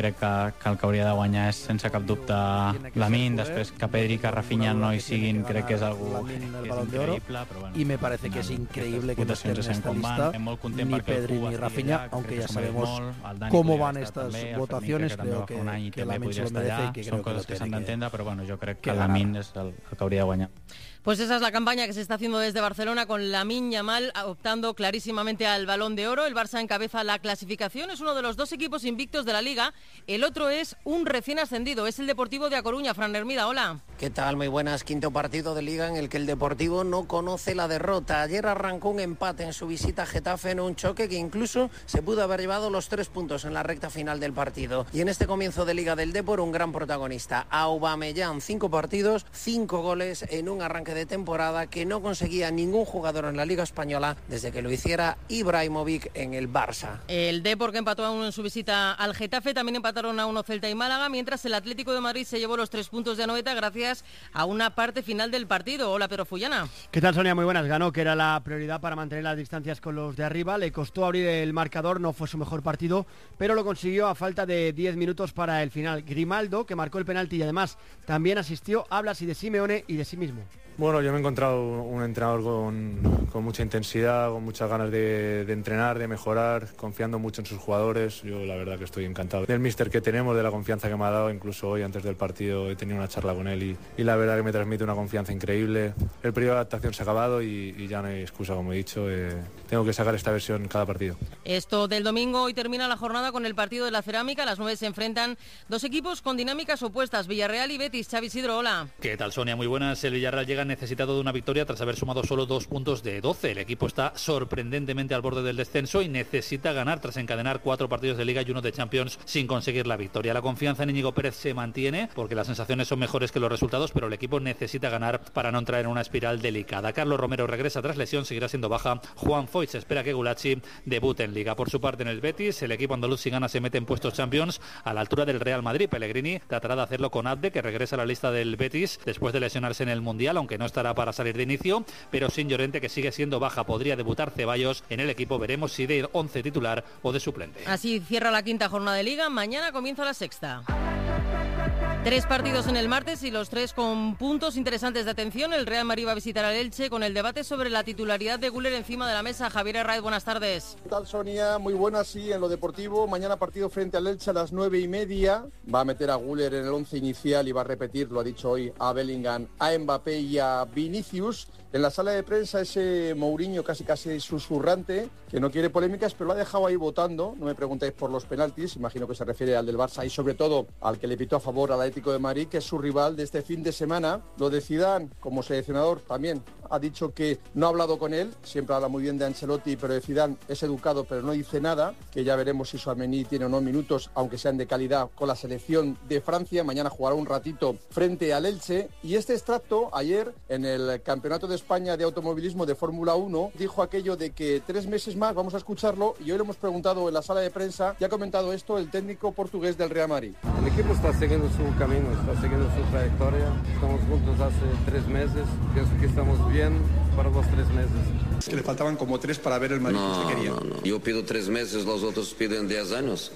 Crec que el que hauria de guanyar és sense cap dubte Lamine, després que Pedri i que Rafinha no hi siguin, crec que és algo que és increïble, però bueno, y me parece que es increíble que no estén en esta lista ni Pedri ni Rafinha, aunque ya sabemos cómo van estas votaciones. Creo que Lamine se lo merece y que creo que lo tiene que... però bueno, jo crec que Lamine és el que hauria de guanyar. Pues esa es la campaña que se está haciendo desde Barcelona con Lamine Yamal optando clarísimamente al Balón de Oro. El Barça encabeza la clasificación, es uno de los dos equipos invictos de la Liga. El otro es un recién ascendido, es el Deportivo de A Coruña. Fran Hermida, hola. ¿Qué tal? Muy buenas. Quinto partido de Liga en el que el Deportivo no conoce la derrota. Ayer arrancó un empate en su visita a Getafe en un choque que incluso se pudo haber llevado los 3 puntos en la recta final del partido. Y en este comienzo de Liga del Depor, un gran protagonista, Aubameyang. 5 partidos, 5 goles en un arranque de temporada que no conseguía ningún jugador en la Liga Española desde que lo hiciera Ibrahimovic en el Barça. El Depor, que empató a 1 en su visita al Getafe, también empataron a 1 Celta y Málaga, mientras el Atlético de Madrid se llevó los 3 puntos de Anoeta gracias a una parte final del partido. Hola, Pedro Fullana. ¿Qué tal, Sonia? Muy buenas. Ganó, que era la prioridad para mantener las distancias con los de arriba. Le costó abrir el marcador, no fue su mejor partido, pero lo consiguió a falta de 10 minutos para el final. Grimaldo, que marcó el penalti y además también asistió, habla así de Simeone y de sí mismo. Bueno, yo me he encontrado un entrenador con mucha intensidad, con muchas ganas de entrenar, de mejorar, confiando mucho en sus jugadores. Yo la verdad que estoy encantado del míster que tenemos, de la confianza que me ha dado. Incluso hoy antes del partido he tenido una charla con él y la verdad que me transmite una confianza increíble. El periodo de adaptación se ha acabado y ya no hay excusa, como he dicho. Tengo que sacar esta versión cada partido. Esto del domingo, hoy termina la jornada con el partido de la Cerámica. A las 9 se enfrentan dos equipos con dinámicas opuestas, Villarreal y Betis. Xavi Isidro, hola. ¿Qué tal, Sonia? Muy buenas. El Villarreal llega necesitado de una victoria tras haber sumado solo 2 puntos de 12. El equipo está sorprendentemente al borde del descenso y necesita ganar tras encadenar 4 partidos de Liga y 1 de Champions sin conseguir la victoria. La confianza en Íñigo Pérez se mantiene porque las sensaciones son mejores que los resultados, pero el equipo necesita ganar para no entrar en una espiral delicada. Carlos Romero regresa tras lesión, seguirá siendo baja. Juan Foyt se espera que Gulacsi debute en Liga. Por su parte, en el Betis, el equipo andaluz, si gana, se mete en puestos Champions a la altura del Real Madrid. Pellegrini tratará de hacerlo con Abde, que regresa a la lista del Betis después de lesionarse en el Mundial, aunque no estará para salir de inicio, pero sin Llorente, que sigue siendo baja. Podría debutar Ceballos en el equipo, veremos si de 11 titular o de suplente. Así cierra la quinta jornada de Liga, mañana comienza la sexta. 3 partidos en el martes y los 3 con puntos interesantes de atención. El Real Madrid va a visitar al Elche con el debate sobre la titularidad de Güler encima de la mesa. Javier Herraiz, buenas tardes. ¿Qué tal, Sonia? Muy buenas, sí, en lo deportivo. Mañana partido frente al Elche a las 9:30. Va a meter a Güler en el 11 inicial y va a repetir, lo ha dicho hoy, a Bellingham, a Mbappé y a Vinicius. En la sala de prensa ese Mourinho casi susurrante, que no quiere polémicas, pero lo ha dejado ahí votando. No me preguntáis por los penaltis, imagino que se refiere al del Barça y sobre todo al que le pitó a favor al Atlético de Madrid, que es su rival de este fin de semana. Lo de Zidane, como seleccionador, también ha dicho que no ha hablado con él, siempre habla muy bien de Ancelotti, pero de Zidane es educado, pero no dice nada, que ya veremos si Tchouaméni tiene o no minutos, aunque sean de calidad, con la selección de Francia. Mañana jugará un ratito frente al Elche. Y este extracto, ayer, en el Campeonato de España de Automovilismo de Fórmula 1, dijo aquello de que 3 meses más, vamos a escucharlo, y hoy lo hemos preguntado en la sala de prensa, y ha comentado esto el técnico portugués del Real Madrid. El equipo está siguiendo su camino, está siguiendo su trayectoria, estamos juntos hace 3 meses, pienso que estamos bien para los 3 meses. Es que le faltaban como 3 para ver el Madrid que usted quería. No. Yo pido 3 meses, los otros piden 10 años.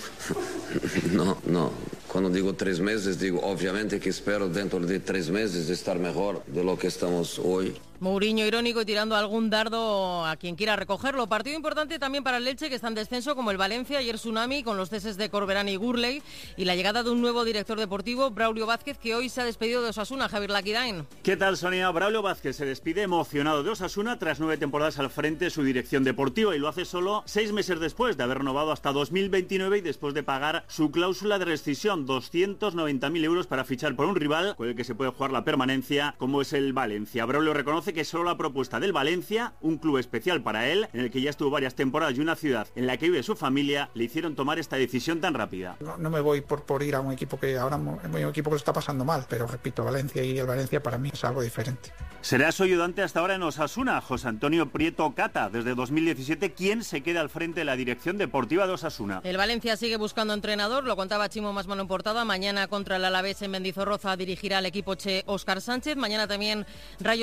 No. Cuando digo 3 meses, digo obviamente que espero dentro de 3 meses estar mejor de lo que estamos hoy. Mourinho irónico y tirando algún dardo a quien quiera recogerlo. Partido importante también para el Elche, que está en descenso, como el Valencia. Ayer tsunami con los ceses de Corberán y Gurley y la llegada de un nuevo director deportivo, Braulio Vázquez, que hoy se ha despedido de Osasuna. Javier Laquidain. ¿Qué tal, Sonia? Braulio Vázquez se despide emocionado de Osasuna tras 9 temporadas al frente de su dirección deportiva y lo hace solo 6 meses después de haber renovado hasta 2029 y después de pagar su cláusula de rescisión, 290.000 euros para fichar por un rival con el que se puede jugar la permanencia, como es el Valencia. Braulio reconoce que solo la propuesta del Valencia, un club especial para él, en el que ya estuvo varias temporadas y una ciudad en la que vive su familia, le hicieron tomar esta decisión tan rápida. No me voy por ir a un equipo que ahora un equipo que lo está pasando mal, pero repito, Valencia y el Valencia para mí es algo diferente. Será su ayudante hasta ahora en Osasuna, José Antonio Prieto Cata, desde 2017, quien se queda al frente de la dirección deportiva de Osasuna. El Valencia sigue buscando entrenador, lo contaba Chimo Masmano en portada. Mañana contra el Alavés en Mendizorroza dirigirá al equipo che Óscar Sánchez. Mañana también Rayo Español, de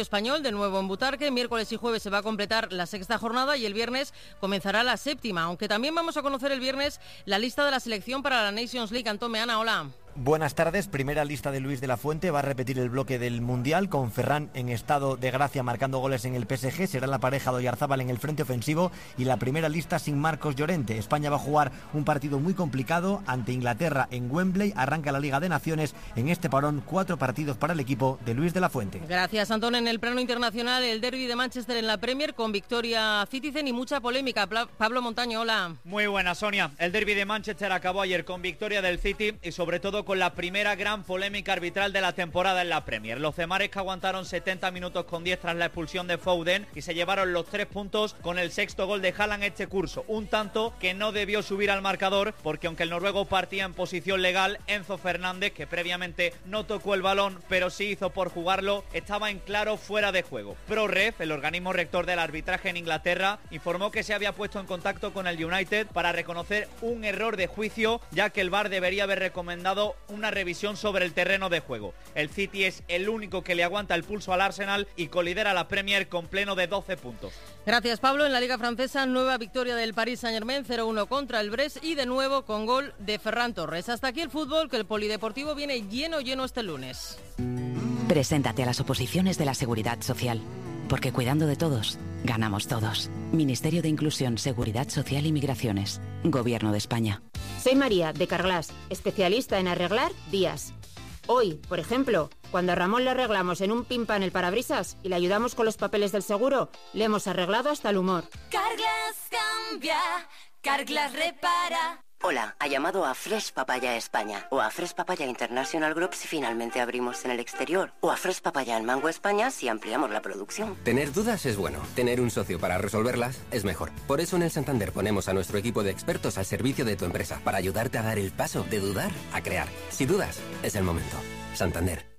de nuevo en Butarque. Miércoles y jueves se va a completar la sexta jornada y el viernes comenzará la séptima, aunque también vamos a conocer el viernes la lista de la selección para la Nations League. Antón Meana, hola. Buenas tardes. Primera lista de Luis de la Fuente. Va a repetir el bloque del Mundial con Ferran en estado de gracia marcando goles en el PSG. Será la pareja de Oyarzábal en el frente ofensivo y la primera lista sin Marcos Llorente. España va a jugar un partido muy complicado ante Inglaterra en Wembley. Arranca la Liga de Naciones. En este parón 4 partidos para el equipo de Luis de la Fuente. Gracias, Antón. En el plano internacional, el derbi de Manchester en la Premier con victoria Citizen y mucha polémica. Pablo Montaño, hola. Muy buena, Sonia. El derbi de Manchester acabó ayer con victoria del City y sobre todo con la primera gran polémica arbitral de la temporada en la Premier. Los cemares que aguantaron 70 minutos con 10 tras la expulsión de Foden y se llevaron los 3 puntos con el sexto gol de Haaland este curso. Un tanto que no debió subir al marcador porque aunque el noruego partía en posición legal, Enzo Fernández, que previamente no tocó el balón pero sí hizo por jugarlo, estaba en claro fuera de juego. ProRef, el organismo rector del arbitraje en Inglaterra, informó que se había puesto en contacto con el United para reconocer un error de juicio, ya que el VAR debería haber recomendado una revisión sobre el terreno de juego. El City es el único que le aguanta el pulso al Arsenal y colidera la Premier con pleno de 12 puntos. Gracias, Pablo. En la Liga Francesa, nueva victoria del Paris Saint-Germain, 0-1 contra el Brest y de nuevo con gol de Ferran Torres. Hasta aquí el fútbol, que el polideportivo viene lleno este lunes. Preséntate a las oposiciones de la Seguridad Social, porque cuidando de todos, ganamos todos. Ministerio de Inclusión, Seguridad Social y Migraciones. Gobierno de España. Soy María, de Carglass, especialista en arreglar días. Hoy, por ejemplo, cuando a Ramón le arreglamos en un pimpan el parabrisas y le ayudamos con los papeles del seguro, le hemos arreglado hasta el humor. Carglass cambia, Carglass repara. Hola, ha llamado a Fresh Papaya España o a Fresh Papaya International Group si finalmente abrimos en el exterior o a Fresh Papaya en Mango España si ampliamos la producción. Tener dudas es bueno, tener un socio para resolverlas es mejor. Por eso en el Santander ponemos a nuestro equipo de expertos al servicio de tu empresa para ayudarte a dar el paso de dudar a crear. Si dudas, es el momento. Santander.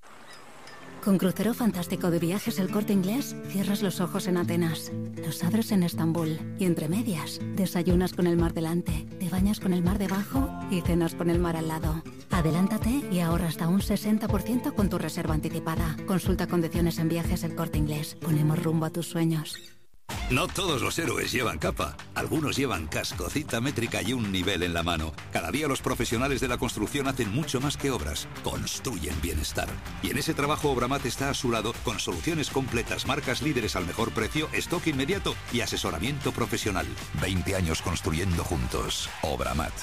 Con crucero fantástico de Viajes El Corte Inglés, cierras los ojos en Atenas, los abres en Estambul y entre medias, desayunas con el mar delante, te bañas con el mar debajo y cenas con el mar al lado. Adelántate y ahorra hasta un 60% con tu reserva anticipada. Consulta condiciones en Viajes El Corte Inglés. Ponemos rumbo a tus sueños. No todos los héroes llevan capa. Algunos llevan casco, cita métrica y un nivel en la mano. Cada día los profesionales de la construcción hacen mucho más que obras. Construyen bienestar. Y en ese trabajo Obramat está a su lado con soluciones completas, marcas líderes al mejor precio, stock inmediato y asesoramiento profesional. 20 años construyendo juntos. Obramat.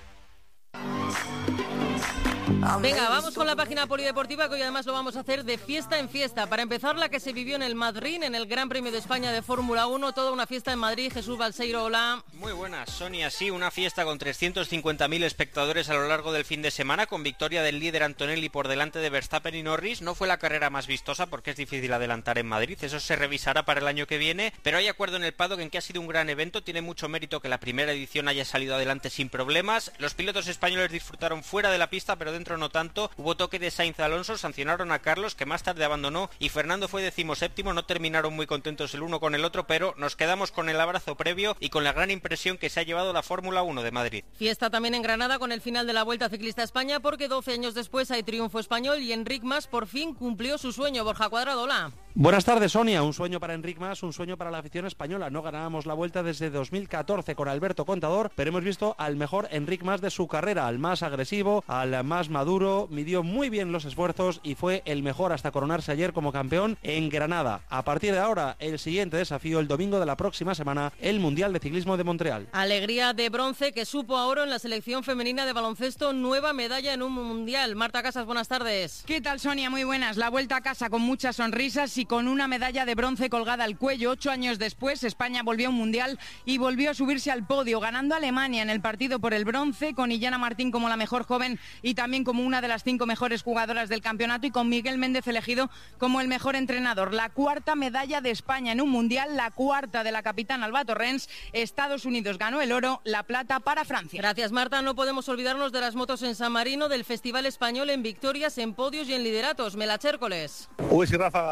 Venga, vamos con la página polideportiva, que hoy además lo vamos a hacer de fiesta en fiesta. Para empezar, la que se vivió en el Madrid, en el Gran Premio de España de Fórmula 1, toda una fiesta en Madrid. Jesús Balseiro, hola. Muy buenas, Sonia. Sí, una fiesta con 350.000 espectadores a lo largo del fin de semana, con victoria del líder Antonelli por delante de Verstappen y Norris. No fue la carrera más vistosa porque es difícil adelantar en Madrid, eso se revisará para el año que viene, pero hay acuerdo en el paddock en que ha sido un gran evento. Tiene mucho mérito que la primera edición haya salido adelante sin problemas. Los pilotos españoles disfrutaron fuera de la pista, pero dentro no tanto. Hubo toque de Sainz Alonso, sancionaron a Carlos, que más tarde abandonó, y Fernando fue 17º. No terminaron muy contentos el uno con el otro, pero nos quedamos con el abrazo previo y con la gran impresión que se ha llevado la Fórmula 1 de Madrid. Fiesta también en Granada con el final de la Vuelta Ciclista a España, porque 12 años después hay triunfo español y Enric Mas por fin cumplió su sueño. Borja Cuadrado, hola. Buenas tardes, Sonia. Un sueño para Enric Mas, un sueño para la afición española. No ganábamos la Vuelta desde 2014 con Alberto Contador, pero hemos visto al mejor Enric Mas de su carrera, al más agresivo, al más maduro. Midió muy bien los esfuerzos y fue el mejor hasta coronarse ayer como campeón en Granada. A partir de ahora, el siguiente desafío, el domingo de la próxima semana, el Mundial de Ciclismo de Montreal. Alegría de bronce que supo a oro en la selección femenina de baloncesto, nueva medalla en un Mundial. Marta Casas, buenas tardes. ¿Qué tal, Sonia? Muy buenas. La vuelta a casa con muchas sonrisas y con una medalla de bronce colgada al cuello. 8 años después, España volvió a un Mundial y volvió a subirse al podio, ganando a Alemania en el partido por el bronce, con Illana Martín como la mejor joven y también como una de las 5 mejores jugadoras del campeonato, y con Miguel Méndez elegido como el mejor entrenador. La cuarta medalla de España en un Mundial, la cuarta de la capitana Alba Torrens. Estados Unidos ganó el oro, la plata para Francia. Gracias, Marta. No podemos olvidarnos de las motos en San Marino, del Festival Español en victorias, en podios y en lideratos. Mela Chércoles. Uy, sí, Rafa, Sonia.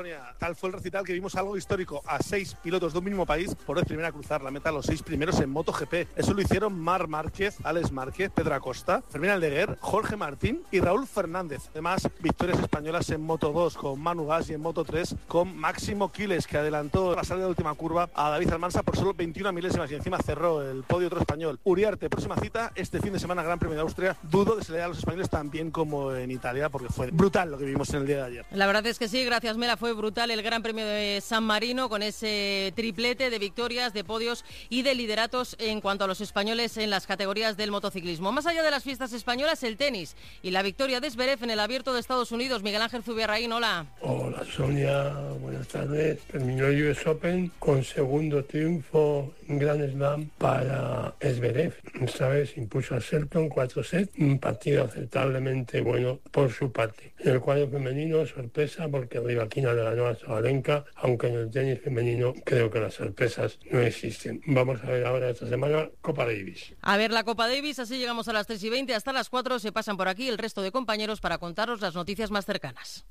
Sonia, tal fue el recital que vimos algo histórico a 6 pilotos de un mismo país por vez primera a cruzar la meta los 6 primeros en MotoGP. Eso lo hicieron Marc Márquez, Alex Márquez, Pedro Acosta, Fermín Aldeguer, Jorge Martín y Raúl Fernández. Además, victorias españolas en Moto2 con Manu Gas y en Moto3 con Máximo Quiles, que adelantó la salida de última curva a David Almansa por solo 21 milésimas y encima cerró el podio otro español. Uriarte, próxima cita este fin de semana, Gran Premio de Austria. Dudo de se le dé a los españoles tan bien como en Italia, porque fue brutal lo que vimos en el día de ayer. La verdad es que sí, gracias Mela, fue brutal el Gran Premio de San Marino con ese triplete de victorias, de podios y de lideratos en cuanto a los españoles en las categorías del motociclismo. Más allá de las fiestas españolas, el tenis y la victoria de Zverev en el Abierto de Estados Unidos. Miguel Ángel Zubiarraín, hola. Hola Sonia, buenas tardes. Terminó el US Open con segundo triunfo en Grand Slam para Zverev. Esta vez impuso a Shelton 4 sets, un partido aceptablemente bueno por su parte. En el cuadro femenino, sorpresa porque Rybakina le ganó a Sabalenka, aunque en el tenis femenino creo que las sorpresas no existen. Vamos a ver ahora esta semana Copa Davis. A ver la Copa Davis, así llegamos a las 3:20, hasta las 4 se pasan por aquí el resto de compañeros para contaros las noticias más cercanas.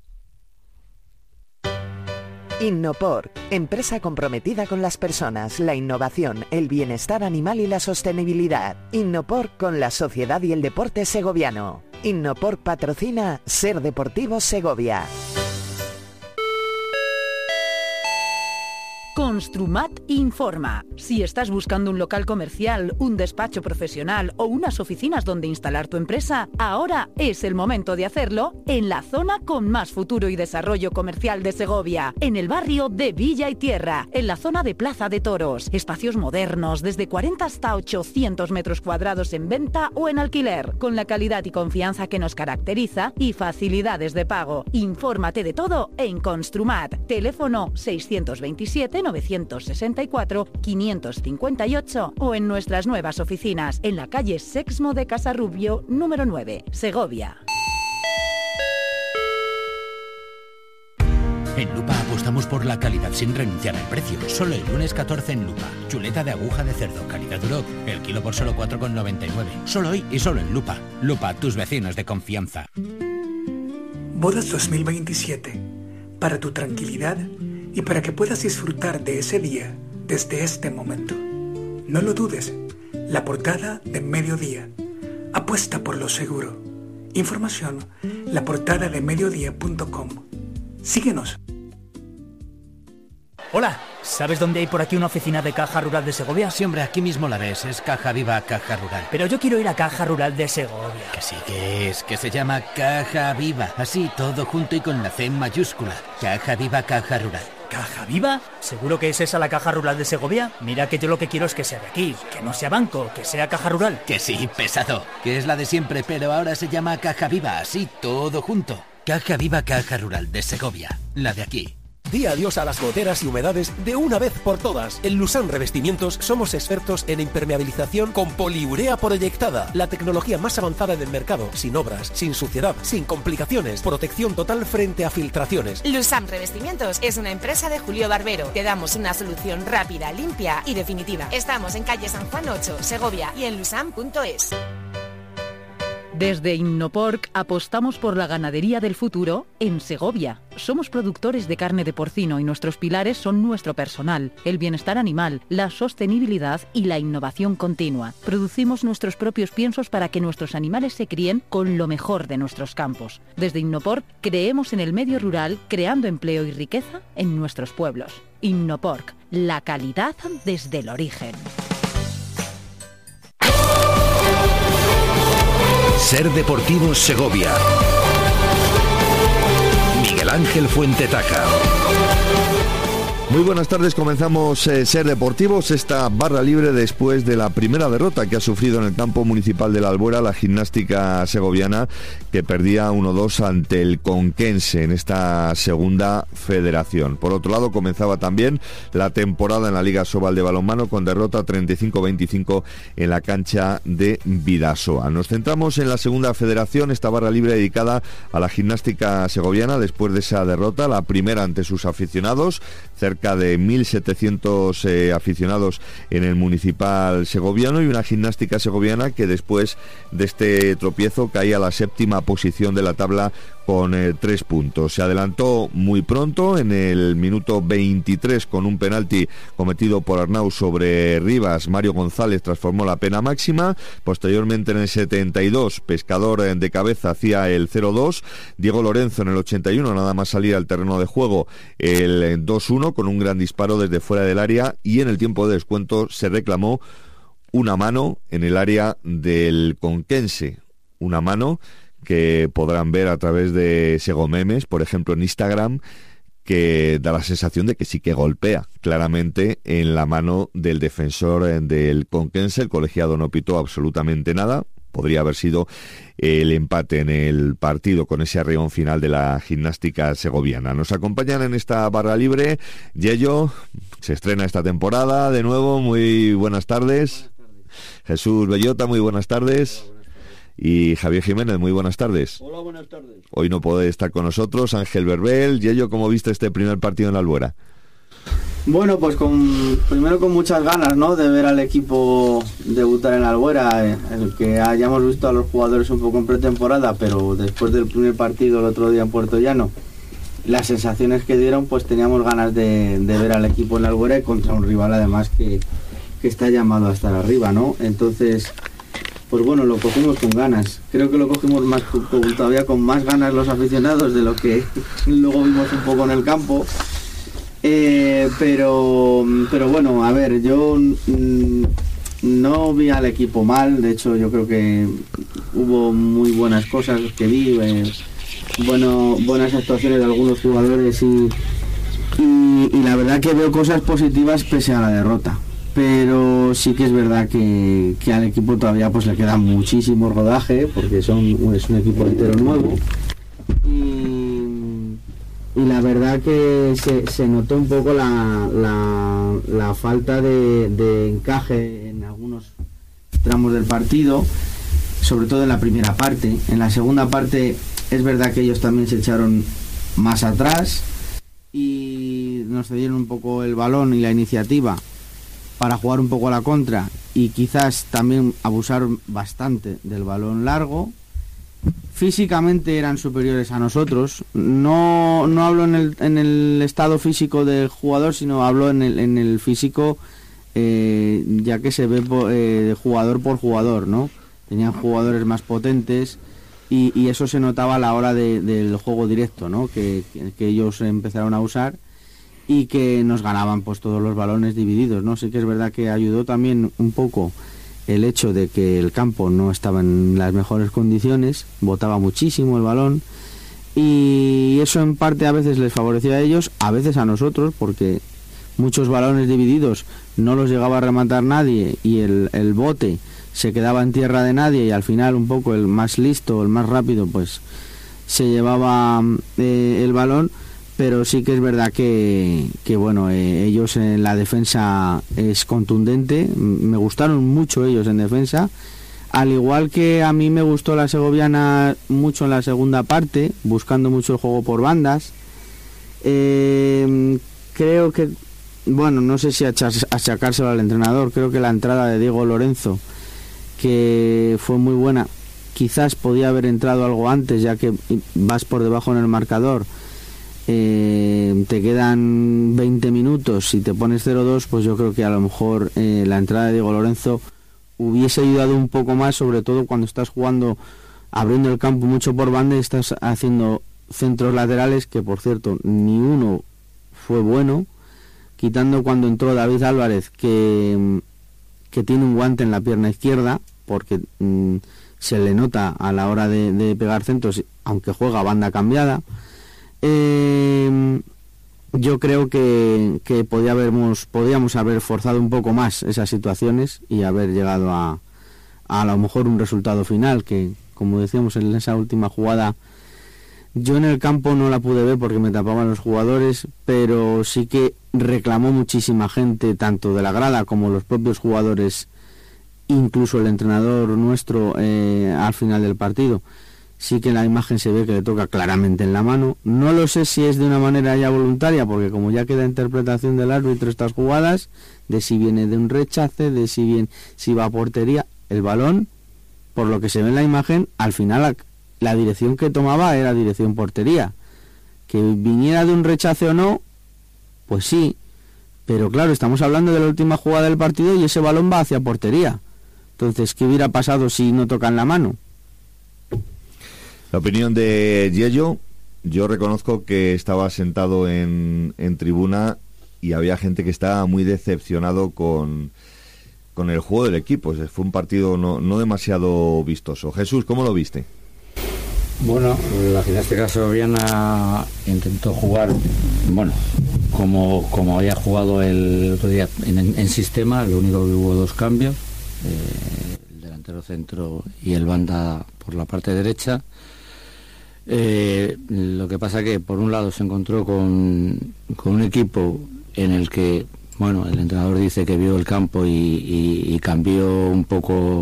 Innopor, empresa comprometida con las personas, la innovación, el bienestar animal y la sostenibilidad. Innopor con la sociedad y el deporte segoviano. Innopor patrocina Ser Deportivo Segovia. Construmat informa. Si estás buscando un local comercial, un despacho profesional o unas oficinas donde instalar tu empresa, ahora es el momento de hacerlo en la zona con más futuro y desarrollo comercial de Segovia, en el barrio de Villa y Tierra, en la zona de Plaza de Toros. Espacios modernos, desde 40 hasta 800 metros cuadrados en venta o en alquiler, con la calidad y confianza que nos caracteriza y facilidades de pago. Infórmate de todo en Construmat. Teléfono 627-964-558 o en nuestras nuevas oficinas en la calle Sexmo de Casarrubio, número 9, Segovia. En Lupa apostamos por la calidad sin renunciar al precio. Solo el lunes 14 en Lupa. Chuleta de aguja de cerdo, calidad Duroc. El kilo por solo 4,99. Solo hoy y solo en Lupa. Lupa, tus vecinos de confianza. Bodas 2027. Para tu tranquilidad y para que puedas disfrutar de ese día desde este momento. No lo dudes. La portada de Mediodía. Apuesta por lo seguro. Información, laportadademediodía.com. Síguenos. Hola, ¿sabes dónde hay por aquí una oficina de Caja Rural de Segovia? Sí, hombre, aquí mismo la ves, es Caja Viva Caja Rural. Pero yo quiero ir a Caja Rural de Segovia. Que sí que es, que se llama Caja Viva, así todo junto y con la C mayúscula. Caja Viva Caja Rural. ¿Caja Viva? ¿Seguro que es esa la Caja Rural de Segovia? Mira que yo lo que quiero es que sea de aquí, que no sea banco, que sea Caja Rural. Que sí, pesado, que es la de siempre, pero ahora se llama Caja Viva, así todo junto. Caja Viva Caja Rural de Segovia, la de aquí. Di adiós a las goteras y humedades de una vez por todas. En Lusan Revestimientos somos expertos en impermeabilización con poliurea proyectada, la tecnología más avanzada en el mercado, sin obras, sin suciedad, sin complicaciones, protección total frente a filtraciones. Lusan Revestimientos es una empresa de Julio Barbero. Te damos una solución rápida, limpia y definitiva. Estamos en calle San Juan 8, Segovia y en lusan.es. Desde Innoporc apostamos por la ganadería del futuro en Segovia. Somos productores de carne de porcino y nuestros pilares son nuestro personal, el bienestar animal, la sostenibilidad y la innovación continua. Producimos nuestros propios piensos para que nuestros animales se críen con lo mejor de nuestros campos. Desde Innoporc creemos en el medio rural, creando empleo y riqueza en nuestros pueblos. Innoporc, la calidad desde el origen. Ser Deportivo Segovia. Miguel Ángel Fuentetaca. Muy buenas tardes, comenzamos Ser Deportivos, esta barra libre después de la primera derrota que ha sufrido en el campo municipal de la Albuera la gimnástica segoviana, que perdía 1-2 ante el Conquense en esta segunda federación. Por otro lado, comenzaba también la temporada en la Liga Sobal de balonmano con derrota 35-25 en la cancha de Bidasoa. Nos centramos en la segunda federación, esta barra libre dedicada a la gimnástica segoviana después de esa derrota, la primera ante sus aficionados, cerca de 1.700 aficionados en el municipal segoviano, y una gimnástica segoviana que después de este tropiezo caía a la séptima posición de la tabla con 3 puntos. Se adelantó muy pronto, en el minuto 23, con un penalti cometido por Arnau sobre Rivas. Mario González transformó la pena máxima. Posteriormente, en el 72, Pescador de cabeza hacía el 0-2. Diego Lorenzo en el 81, nada más salir al terreno de juego, el 2-1 con un gran disparo desde fuera del área, y en el tiempo de descuento se reclamó una mano en el área del conquense. Una mano que podrán ver a través de Segomemes, por ejemplo en Instagram, que da la sensación de que sí que golpea claramente en la mano del defensor del conquense. El colegiado no pitó absolutamente nada. Podría haber sido el empate en el partido con ese arreón final de la Gimnástica Segoviana. Nos acompañan en esta barra libre Yello, se estrena esta temporada de nuevo, muy buenas tardes. Jesús Bellota, muy buenas tardes. Y Javier Jiménez, muy buenas tardes. Hola, buenas tardes. Hoy no puede estar con nosotros Ángel Berbel. Yello, ¿cómo viste este primer partido en la Albuera? Bueno, pues primero con muchas ganas, ¿no?, de ver al equipo debutar en la Albuera, el que hayamos visto a los jugadores un poco en pretemporada, pero después del primer partido el otro día en Puerto Llano, las sensaciones que dieron, pues teníamos ganas de ver al equipo en la Albuera y contra un rival además que está llamado a estar arriba, ¿no? Entonces, pues bueno, lo cogimos con ganas. Creo que lo cogimos todavía con más ganas los aficionados de lo que luego vimos un poco en el campo. Pero bueno, a ver, yo no vi al equipo mal. De hecho, yo creo que hubo muy buenas cosas que vi, buenas actuaciones de algunos jugadores y la verdad que veo cosas positivas pese a la derrota. Pero sí que es verdad que al equipo todavía pues le queda muchísimo rodaje, porque es un equipo entero nuevo, y la verdad que se notó un poco la falta de encaje en algunos tramos del partido, sobre todo en la primera parte. En la segunda parte es verdad que ellos también se echaron más atrás y nos cedieron un poco el balón y la iniciativa para jugar un poco a la contra, y quizás también abusar bastante del balón largo. Físicamente eran superiores a nosotros. No hablo en el estado físico del jugador, sino hablo en el físico, ya que se ve de jugador por jugador, ¿no? Tenían jugadores más potentes y eso se notaba a la hora del juego directo, ¿no? Que ellos empezaron a usar y que nos ganaban pues todos los balones divididos, ¿no? Sí que es verdad que ayudó también un poco el hecho de que el campo no estaba en las mejores condiciones, botaba muchísimo el balón, y eso en parte a veces les favorecía a ellos, a veces a nosotros, porque muchos balones divididos no los llegaba a rematar nadie y el bote se quedaba en tierra de nadie, y al final un poco el más listo, el más rápido, pues se llevaba el balón. Pero sí que es verdad que bueno, ellos en la defensa es contundente. Me gustaron mucho ellos en defensa, al igual que a mí me gustó la segoviana mucho en la segunda parte, buscando mucho el juego por bandas. Creo que, bueno, no sé si achacárselo al entrenador, creo que la entrada de Diego Lorenzo, que fue muy buena, quizás podía haber entrado algo antes, ya que vas por debajo en el marcador. Te quedan 20 minutos, si te pones 0-2, pues yo creo que a lo mejor la entrada de Diego Lorenzo hubiese ayudado un poco más, sobre todo cuando estás jugando, abriendo el campo mucho por banda y estás haciendo centros laterales, que por cierto ni uno fue bueno, quitando cuando entró David Álvarez, que tiene un guante en la pierna izquierda, porque se le nota a la hora de pegar centros, aunque juega banda cambiada. Yo creo que podíamos haber forzado un poco más esas situaciones y haber llegado a lo mejor un resultado final, que como decíamos en esa última jugada, yo en el campo no la pude ver porque me tapaban los jugadores, pero sí que reclamó muchísima gente, tanto de la grada como los propios jugadores, incluso el entrenador nuestro al final del partido. Sí que en la imagen se ve que le toca claramente en la mano. No lo sé si es de una manera ya voluntaria, porque como ya queda interpretación del árbitro estas jugadas, de si viene de un rechace, de si va a portería, el balón, por lo que se ve en la imagen, al final la dirección que tomaba era dirección portería. Que viniera de un rechace o no, pues sí, pero claro, estamos hablando de la última jugada del partido y ese balón va hacia portería. Entonces, ¿qué hubiera pasado si no tocan la mano? La opinión de Yello, yo reconozco que estaba sentado en tribuna y había gente que estaba muy decepcionado con el juego del equipo. Fue un partido no demasiado vistoso. Jesús, ¿cómo lo viste? Bueno, la Gimnástica Segoviana intentó jugar, bueno, como había jugado el otro día en sistema. Lo único que hubo 2 cambios, el delantero centro y el banda por la parte derecha. Lo que pasa que por un lado se encontró con un equipo en el que, bueno, el entrenador dice que vio el campo y cambió un poco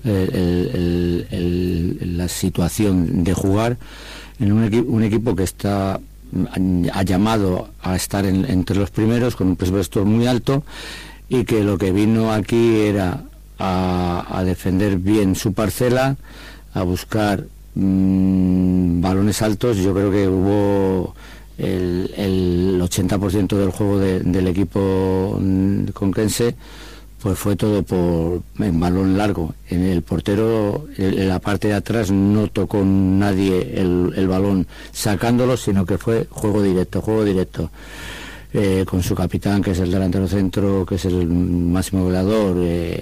la situación de jugar en un equipo que ha llamado a estar entre los primeros con un presupuesto muy alto y que lo que vino aquí era a defender bien su parcela, a buscar balones altos. Yo creo que hubo el 80% del juego del equipo conquense, pues fue todo en balón largo. En el portero, en la parte de atrás, no tocó nadie el balón sacándolo, sino que fue juego directo, con su capitán, que es el delantero centro, que es el máximo goleador,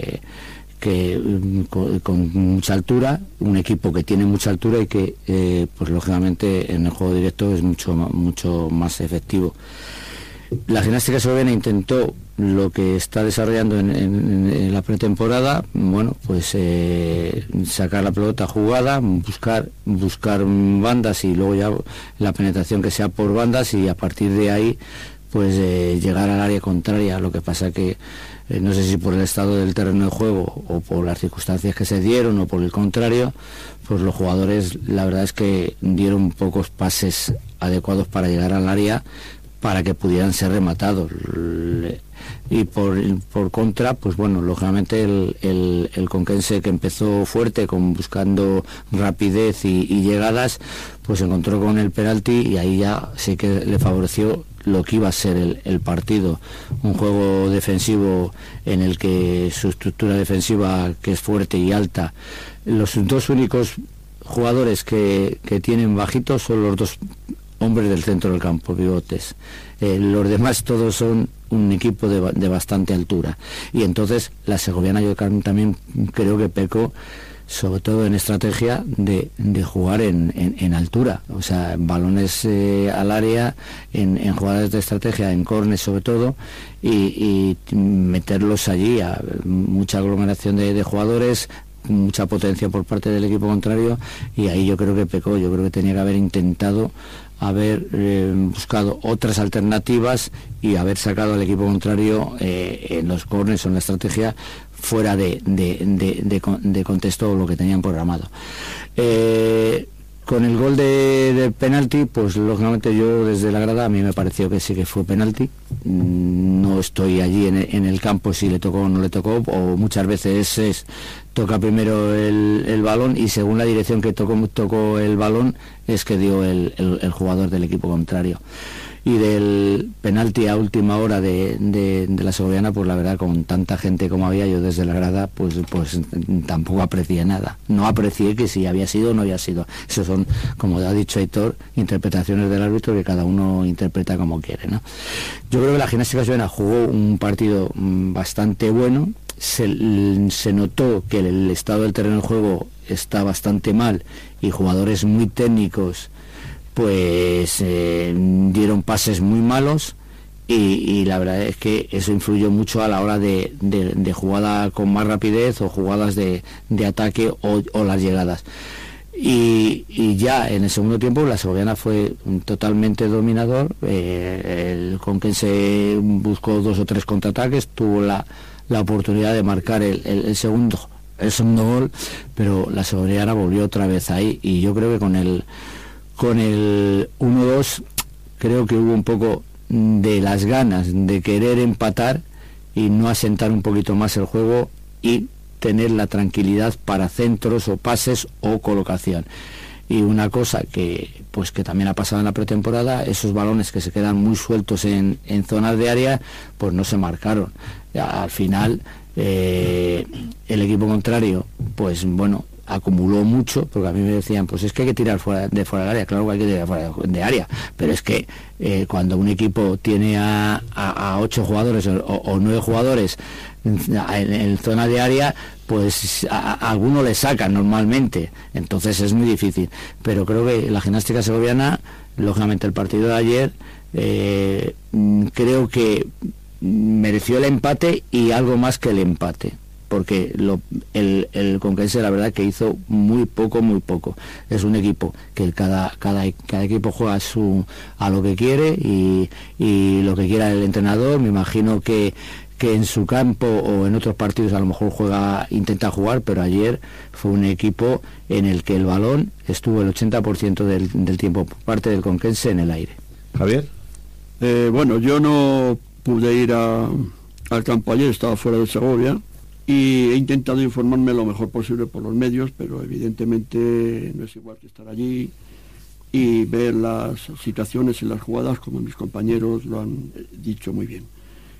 con mucha altura, un equipo que tiene mucha altura y que pues lógicamente en el juego directo es mucho más efectivo. La Gimnástica Segoviana intentó lo que está desarrollando en la pretemporada, bueno, pues sacar la pelota jugada, buscar bandas y luego ya la penetración que sea por bandas, y a partir de ahí pues llegar al área contraria. Lo que pasa que no sé si por el estado del terreno de juego o por las circunstancias que se dieron o por el contrario, pues los jugadores la verdad es que dieron pocos pases adecuados para llegar al área para que pudieran ser rematados. Y por contra, pues bueno, lógicamente el conquense, que empezó fuerte buscando rapidez y llegadas, pues se encontró con el penalti y ahí ya sí que le favoreció lo que iba a ser el partido. Un juego defensivo en el que su estructura defensiva, que es fuerte y alta, los 2 únicos jugadores que tienen bajitos son los 2 hombres del centro del campo, pivotes. Los demás todos son un equipo de bastante altura. Y entonces la segoviana yo también creo que pecó, sobre todo en estrategia, de jugar en altura. O sea, balones al área, en jugadas de estrategia, en córner sobre todo, y meterlos allí, a mucha aglomeración de jugadores, mucha potencia por parte del equipo contrario, y ahí yo creo que pecó. Yo creo que tenía que haber intentado buscado otras alternativas y haber sacado al equipo contrario en los corners o en la estrategia fuera de contexto lo que tenían programado. Con el gol de penalti, pues lógicamente yo desde la grada, a mí me pareció que sí que fue penalti. No estoy allí en el campo si le tocó o no le tocó, o muchas veces toca primero el balón y según la dirección que tocó el balón es que dio el jugador del equipo contrario. Y del penalti a última hora de la segoviana, pues la verdad, con tanta gente como había, yo desde la grada pues tampoco aprecié nada. No aprecié que si había sido o no había sido. Eso son, como ha dicho Aitor, interpretaciones del árbitro que cada uno interpreta como quiere, ¿no? Yo creo que la Gimnástica Segoviana jugó un partido bastante bueno. Se notó que el estado del terreno de juego está bastante mal y jugadores muy técnicos pues dieron pases muy malos y la verdad es que eso influyó mucho a la hora de jugada con más rapidez o jugadas de ataque o las llegadas. Y ya en el segundo tiempo la segoviana fue totalmente dominador. El conquense buscó 2 o 3 contraataques, tuvo la oportunidad de marcar el segundo gol, pero la segoviana volvió otra vez ahí, y yo creo que con el 1-2 creo que hubo un poco de las ganas de querer empatar y no asentar un poquito más el juego y tener la tranquilidad para centros o pases o colocación. Y una cosa que también ha pasado en la pretemporada, esos balones que se quedan muy sueltos en zonas de área, pues no se marcaron. Al final el equipo contrario, pues bueno, acumuló mucho, porque a mí me decían, pues es que hay que tirar fuera del área. Claro que hay que tirar fuera de área, pero es que cuando un equipo tiene a 8 jugadores o 9 jugadores en zona de área, pues a alguno le sacan normalmente, entonces es muy difícil. Pero creo que la Gimnástica Segoviana, lógicamente el partido de ayer, creo que mereció el empate y algo más que el empate, porque el Conquense la verdad que hizo muy poco. Es un equipo que cada equipo juega a lo que quiere y lo que quiera el entrenador. Me imagino que en su campo o en otros partidos a lo mejor intenta jugar, pero ayer fue un equipo en el que el balón estuvo el 80% del tiempo por parte del Conquense en el aire. Javier. Bueno, yo no pude ir al campo ayer, estaba fuera de Segovia y he intentado informarme lo mejor posible por los medios, pero evidentemente no es igual que estar allí y ver las situaciones en las jugadas, como mis compañeros lo han dicho muy bien.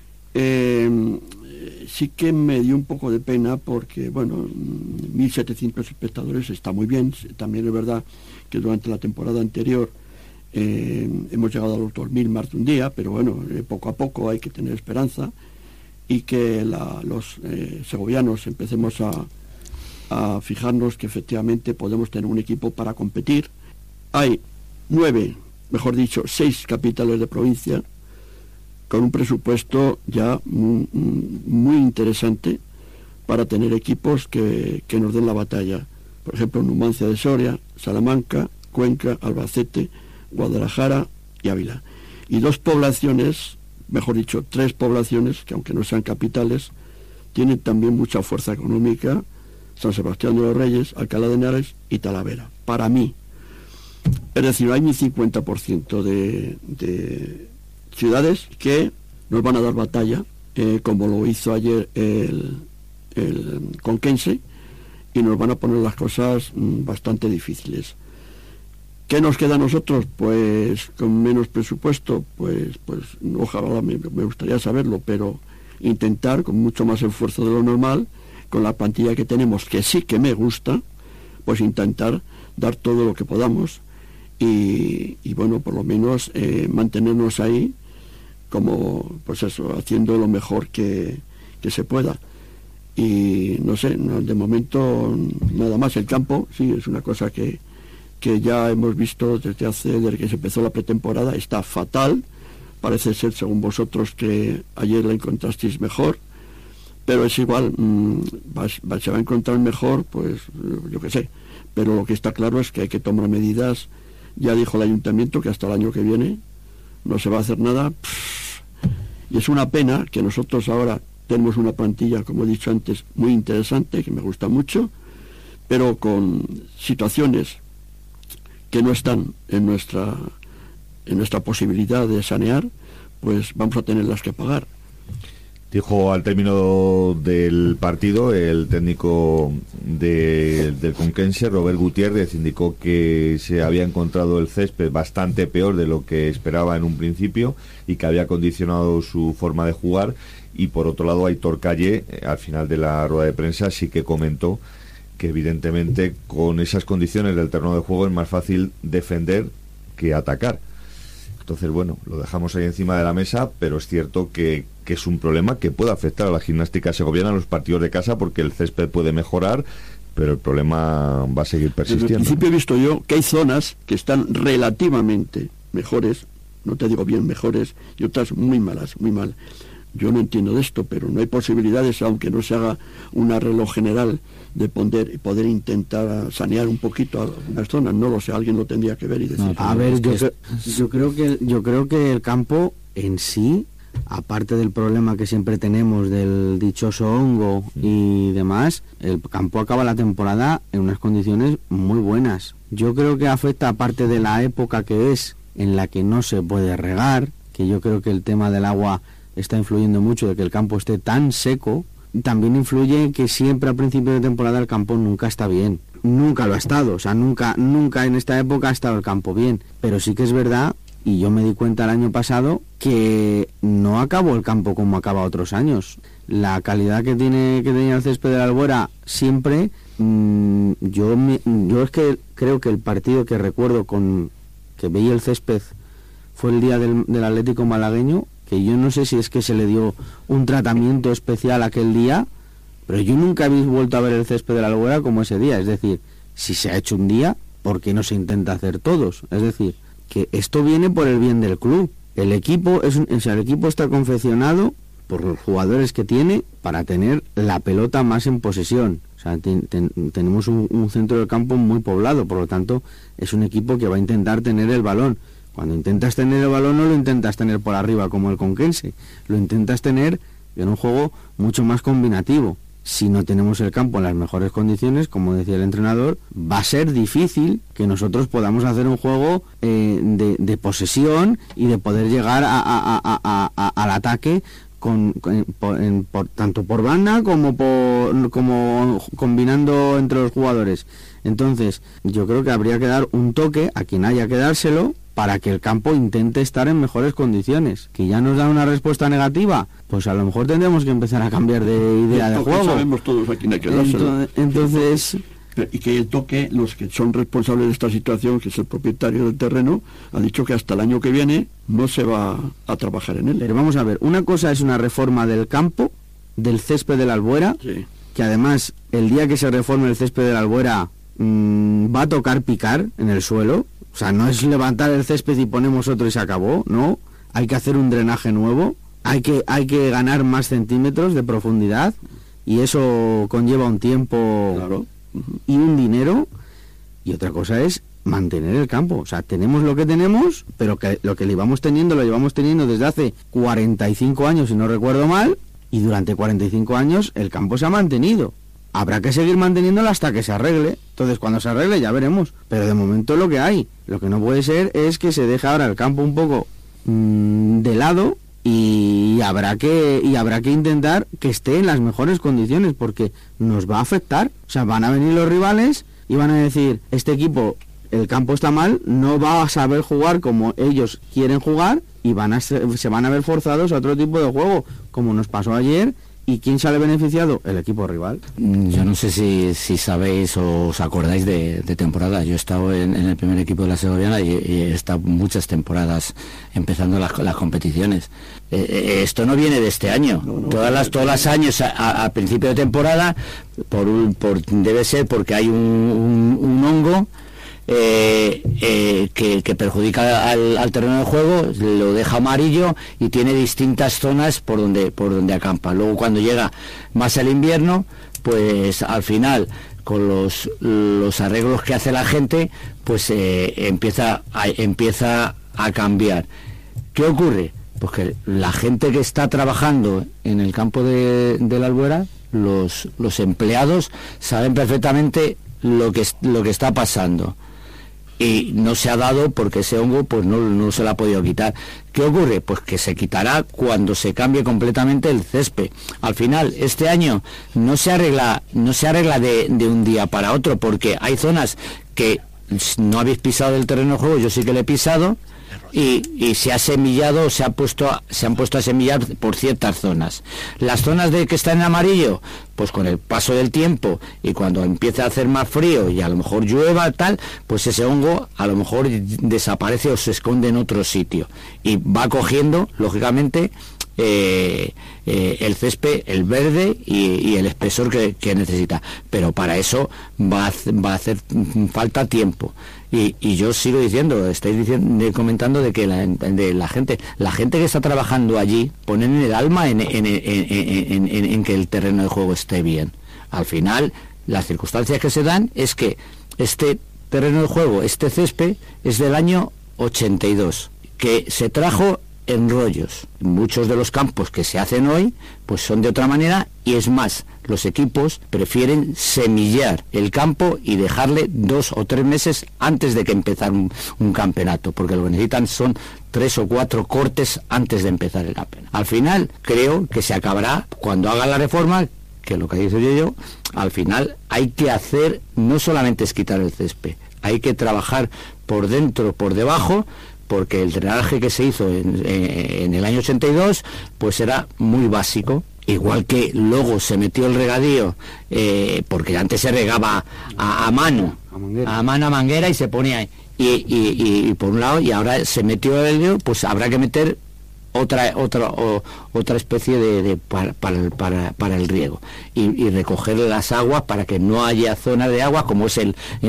Sí que me dio un poco de pena porque, bueno, 1.700 espectadores está muy bien. También es verdad que durante la temporada anterior hemos llegado a los 2.000 más de un día, pero bueno, poco a poco hay que tener esperanza y que los segovianos empecemos a fijarnos que efectivamente podemos tener un equipo para competir. Hay 6 capitales de provincia con un presupuesto ya muy interesante para tener equipos que nos den la batalla. Por ejemplo, Numancia de Soria, Salamanca, Cuenca, Albacete, Guadalajara y Ávila. Y 3 poblaciones, que aunque no sean capitales, tienen también mucha fuerza económica: San Sebastián de los Reyes, Alcalá de Henares y Talavera. Para mí, es decir, hay un 50% de ciudades que nos van a dar batalla, como lo hizo ayer el Conquense, y nos van a poner las cosas bastante difíciles. ¿Qué nos queda a nosotros? Pues con menos presupuesto, pues ojalá, me gustaría saberlo, pero intentar con mucho más esfuerzo de lo normal, con la plantilla que tenemos, que sí que me gusta, pues intentar dar todo lo que podamos y bueno, por lo menos mantenernos ahí, como pues eso, haciendo lo mejor que se pueda. Y no sé, de momento nada más. El campo, sí, es una cosa que ya hemos visto desde que se empezó la pretemporada, está fatal. Parece ser, según vosotros, que ayer la encontrasteis mejor, pero es igual, se va a encontrar mejor, pues yo qué sé, pero lo que está claro es que hay que tomar medidas. Ya dijo el ayuntamiento que hasta el año que viene no se va a hacer nada, y es una pena que nosotros ahora tenemos una plantilla, como he dicho antes, muy interesante, que me gusta mucho, pero con situaciones que no están en nuestra posibilidad de sanear, pues vamos a tenerlas que pagar. Dijo al término del partido el técnico del Conquense, Robert Gutiérrez, indicó que se había encontrado el césped bastante peor de lo que esperaba en un principio y que había condicionado su forma de jugar. Y por otro lado, Aitor Calle, al final de la rueda de prensa, sí que comentó que evidentemente con esas condiciones del terreno de juego es más fácil defender que atacar. Entonces, bueno, lo dejamos ahí encima de la mesa, pero es cierto que es un problema que puede afectar a la Gimnástica Segoviana en los partidos de casa, porque el césped puede mejorar, pero el problema va a seguir persistiendo. Desde el principio he visto yo que hay zonas que están relativamente mejores, no te digo bien mejores, y otras muy malas, muy mal. Yo no entiendo de esto, pero no hay posibilidades, aunque no se haga un arreglo general, de poder intentar sanear un poquito algunas zonas. No lo sé, alguien lo tendría que ver y decir. A ver, yo creo que el campo en sí, aparte del problema que siempre tenemos del dichoso hongo y demás, el campo acaba la temporada en unas condiciones muy buenas. Yo creo que afecta, aparte de la época que es, en la que no se puede regar, que yo creo que el tema del agua está influyendo mucho, de que el campo esté tan seco. También influye que siempre al principio de temporada el campo nunca está bien. nunca lo ha estado, o sea, nunca en esta época ha estado el campo bien, pero sí que es verdad, y yo me di cuenta el año pasado, que no acabó el campo como acaba otros años. La calidad que tenía el césped de la Albuera siempre, yo es que creo que el partido que recuerdo que veía el césped fue el día del Atlético malagueño, que yo no sé si es que se le dio un tratamiento especial aquel día, pero yo nunca habéis vuelto a ver el césped de la Albuera como ese día. Es decir, si se ha hecho un día, ¿por qué no se intenta hacer todos? Es decir, que esto viene por el bien del club. El equipo el equipo está confeccionado por los jugadores que tiene para tener la pelota más en posesión. O sea, tenemos un centro del campo muy poblado, por lo tanto, es un equipo que va a intentar tener el balón. Cuando intentas tener el balón no lo intentas tener por arriba como el Conquense, lo intentas tener en un juego mucho más combinativo. Si no tenemos el campo en las mejores condiciones, como decía el entrenador, va a ser difícil que nosotros podamos hacer un juego de posesión y de poder llegar al ataque tanto por banda como combinando entre los jugadores. Entonces, yo creo que habría que dar un toque a quien haya que dárselo para que el campo intente estar en mejores condiciones. Que ya nos da una respuesta negativa, pues a lo mejor tendremos que empezar a cambiar de idea de juego. Sabemos todos a quién hay que dárselo. Entonces... Y que el toque, los que son responsables de esta situación, que es el propietario del terreno, ha dicho que hasta el año que viene no se va a trabajar en él. Pero vamos a ver, una cosa es una reforma del campo, del césped de la Albuera, sí, que además el día que se reforme el césped de la Albuera va a tocar picar en el suelo. O sea, no es levantar el césped y ponemos otro y se acabó, no. Hay que hacer un drenaje nuevo, hay que ganar más centímetros de profundidad, y eso conlleva un tiempo, claro, y un dinero. Y otra cosa es mantener el campo. O sea, tenemos lo que tenemos, pero que lo que lo llevamos teniendo desde hace 45 años, si no recuerdo mal, y durante 45 años el campo se ha mantenido. Habrá que seguir manteniéndolo hasta que se arregle. Entonces, cuando se arregle ya veremos. Pero de momento lo que hay. Lo que no puede ser es que se deje ahora el campo un poco de lado, y habrá que intentar que esté en las mejores condiciones, porque nos va a afectar. O sea, van a venir los rivales y van a decir, este equipo, el campo está mal, no va a saber jugar como ellos quieren jugar, y se van a ver forzados a otro tipo de juego, como nos pasó ayer. ¿Y quién sale beneficiado? El equipo rival. Yo no sé si sabéis o os acordáis de temporada. Yo he estado en el primer equipo de la Segoviana y he estado muchas temporadas empezando las competiciones. Esto no viene de este año. Todas las años a principio de temporada, debe ser porque hay un hongo que perjudica al terreno de juego, lo deja amarillo y tiene distintas zonas por donde acampa. Luego, cuando llega más el invierno, pues al final, con los arreglos que hace la gente, pues empieza a cambiar. ¿Qué ocurre? Pues que la gente que está trabajando en el campo de la Albuera, los empleados saben perfectamente lo que está pasando. Y no se ha dado porque ese hongo pues no se lo ha podido quitar. ¿Qué ocurre? Pues que se quitará cuando se cambie completamente el césped. Al final, este año no se arregla de un día para otro, porque hay zonas que no habéis pisado del terreno de juego, yo sí que le he pisado, y se ha semillado, se han puesto a semillar por ciertas zonas. Las zonas que están en amarillo, pues con el paso del tiempo y cuando empieza a hacer más frío y a lo mejor llueva tal, pues ese hongo a lo mejor desaparece o se esconde en otro sitio y va cogiendo, lógicamente, el césped, el verde y el espesor que necesita. Pero para eso va a hacer falta tiempo. Y yo sigo diciendo, estáis comentando de que la gente que está trabajando allí ponen el alma en que el terreno de juego esté bien. Al final, las circunstancias que se dan es que este terreno de juego, este césped, es del año 82, que se trajo en rollos. Muchos de los campos que se hacen hoy pues son de otra manera, y es más, los equipos prefieren semillar el campo y dejarle 2 o 3 meses antes de que empezar un campeonato, porque lo que necesitan son 3 o 4 cortes antes de empezar el campeonato. Al final creo que se acabará, cuando haga la reforma, que lo que dice yo, al final hay que hacer, no solamente es quitar el césped, hay que trabajar por dentro, por debajo, porque el drenaje que se hizo en el año 82 pues era muy básico, igual que luego se metió el regadío, porque antes se regaba a mano, a manguera, y se ponía y por un lado, y ahora se metió el, pues habrá que meter otra especie para el riego y recoger las aguas para que no haya zona de agua, como es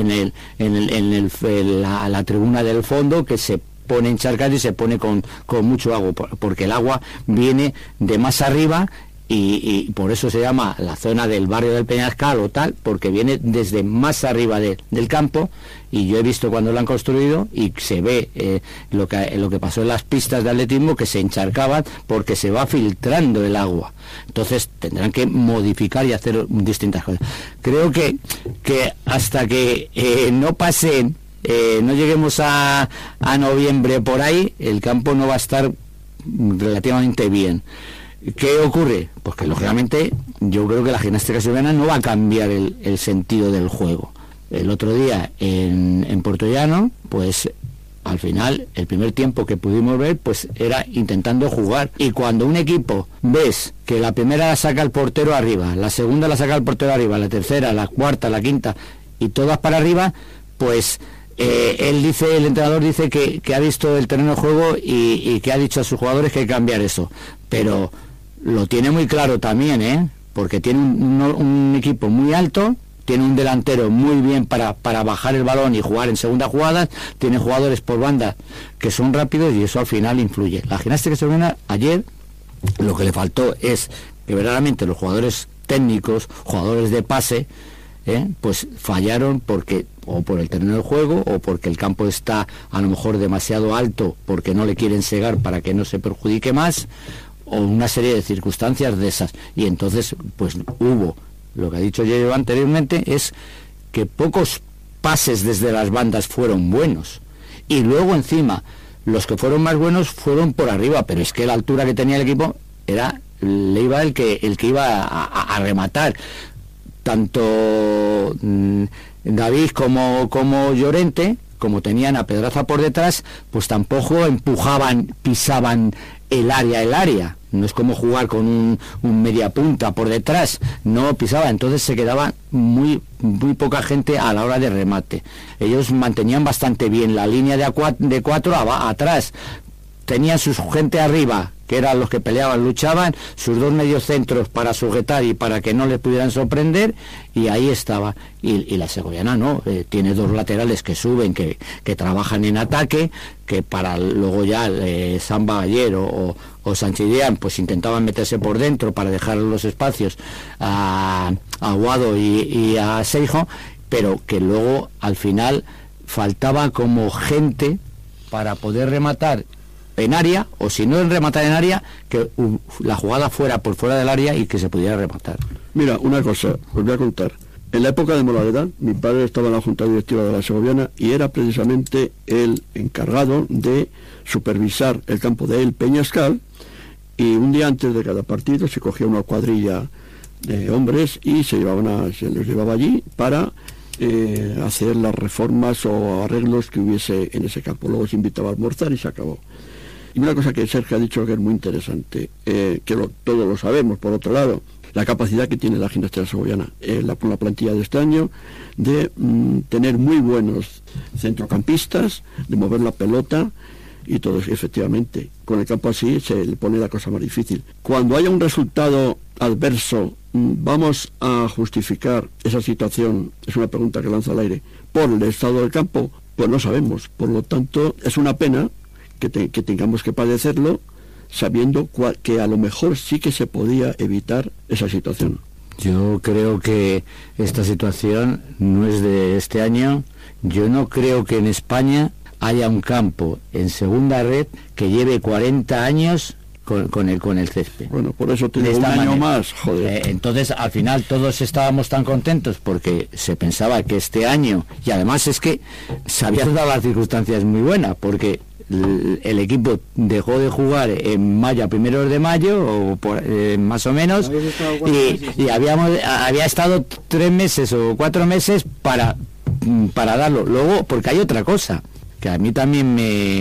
la tribuna del fondo, que se pone encharcado y se pone con mucho agua, porque el agua viene de más arriba y por eso se llama la zona del barrio del Peñascal o tal, porque viene desde más arriba del campo. Y yo he visto cuando lo han construido y se ve lo que pasó en las pistas de atletismo, que se encharcaban porque se va filtrando el agua. Entonces tendrán que modificar y hacer distintas cosas. Creo que hasta que no pasen, no lleguemos a noviembre por ahí, el campo no va a estar relativamente bien. ¿Qué ocurre? Pues que lógicamente yo creo que la gimnástica segoviana no va a cambiar el sentido del juego. El otro día en Puerto Llano, pues al final el primer tiempo que pudimos ver pues era intentando jugar, y cuando un equipo ves que la primera la saca el portero arriba, la segunda la saca el portero arriba, la tercera, la cuarta, la quinta y todas para arriba, pues el entrenador dice que ha visto el terreno de juego y que ha dicho a sus jugadores que hay que cambiar eso, pero lo tiene muy claro también, porque tiene un equipo muy alto, tiene un delantero muy bien para bajar el balón y jugar en segunda jugada, tiene jugadores por banda que son rápidos y eso al final influye. La gimnástica segoviana ayer lo que le faltó es que verdaderamente los jugadores técnicos, jugadores de pase, pues fallaron porque o por el terreno del juego o porque el campo está a lo mejor demasiado alto porque no le quieren cegar para que no se perjudique más, o una serie de circunstancias de esas, y entonces pues hubo, lo que ha dicho yo anteriormente, es que pocos pases desde las bandas fueron buenos, y luego encima los que fueron más buenos fueron por arriba, pero es que la altura que tenía el equipo le iba el que iba a rematar. Tanto David como Llorente, como tenían a Pedraza por detrás, pues tampoco pisaban el área. No es como jugar con un media punta por detrás, no pisaba, entonces se quedaba muy poca gente a la hora de remate. Ellos mantenían bastante bien la línea de cuatro atrás, tenían su gente arriba, que eran los que peleaban, luchaban, sus dos mediocentros para sujetar y para que no les pudieran sorprender, y ahí estaba. Y la segoviana no, tiene dos laterales que suben, que trabajan en ataque, que para luego ya Samba ayer o Sanchidían pues intentaban meterse por dentro para dejar los espacios a Aguado y a Seijo, pero que luego al final faltaba como gente para poder rematar en área, o si no rematar en área, que la jugada fuera por fuera del área y que se pudiera rematar. Mira, una cosa, os voy a contar. En la época de Moladedán, mi padre estaba en la Junta Directiva de la Segoviana y era precisamente el encargado de supervisar el campo de El Peñascal, y un día antes de cada partido se cogía una cuadrilla de hombres y se les llevaba allí para hacer las reformas o arreglos que hubiese en ese campo. Luego se invitaba a almorzar y se acabó. Y una cosa que Sergio ha dicho que es muy interesante, todos lo sabemos, por otro lado, la capacidad que tiene la gimnástica segoviana, con la plantilla de este año, de tener muy buenos centrocampistas, de mover la pelota y todo eso. Efectivamente, con el campo así se le pone la cosa más difícil. Cuando haya un resultado adverso, ¿vamos a justificar esa situación? Es una pregunta que lanzo al aire. ¿Por el estado del campo? Pues no sabemos. Por lo tanto, es una pena que tengamos que padecerlo, sabiendo que a lo mejor sí que se podía evitar esa situación. Yo creo que esta situación no es de este año. Yo no creo que en España haya un campo en segunda red que lleve 40 años con el césped. Bueno, por eso tiene un año más, joder. Entonces, al final todos estábamos tan contentos porque se pensaba que este año, y además es que se habían dado las circunstancias muy buenas, porque el equipo dejó de jugar en mayo, a primeros de mayo, o más o menos, y había estado 3 meses o 4 meses para darlo. Luego, porque hay otra cosa, que a mí también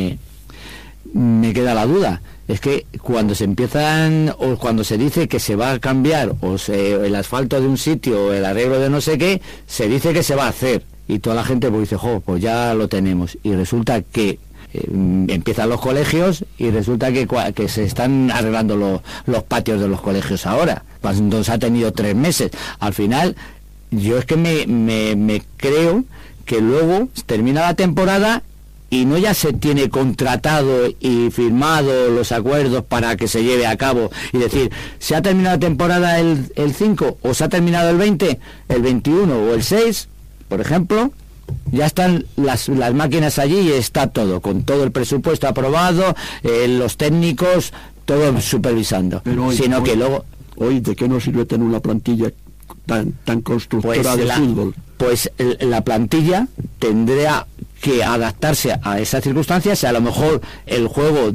me queda la duda, es que cuando se empiezan, o cuando se dice que se va a cambiar el asfalto de un sitio o el arreglo de no sé qué, se dice que se va a hacer, y toda la gente pues dice, pues ya lo tenemos, y resulta que empiezan los colegios y resulta que se están arreglando los patios de los colegios ahora, entonces ha tenido 3 meses. Al final, yo es que me creo que luego termina la temporada y no ya se tiene contratado y firmado los acuerdos para que se lleve a cabo, y decir, se ha terminado la temporada el 5, o se ha terminado el 20, el 21 o el 6, por ejemplo, ya están las máquinas allí y está todo, con todo el presupuesto aprobado, los técnicos, todo supervisando. Pero que luego... Hoy, ¿de qué nos sirve tener una plantilla tan constructora de fútbol? Pues la plantilla tendría que adaptarse a esas circunstancias. A lo mejor el juego